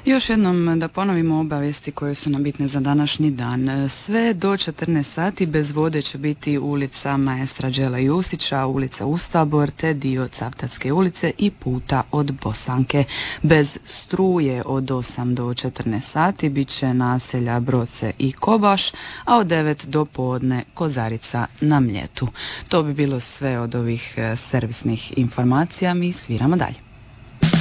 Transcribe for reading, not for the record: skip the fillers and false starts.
Još jednom da ponovimo obavijesti koje su nam bitne za današnji dan. Sve do 14 sati bez vode će biti ulica Maestra Đela Jusića, ulica Ustabor te dio Cavtatske ulice i puta od Bosanke. Bez struje od 8 do 14 sati bit će naselja Broce i Kobaš, a od 9 do podne Kozarica na Mljetu. To bi bilo sve od ovih servisnih informacija, mi sviramo dalje.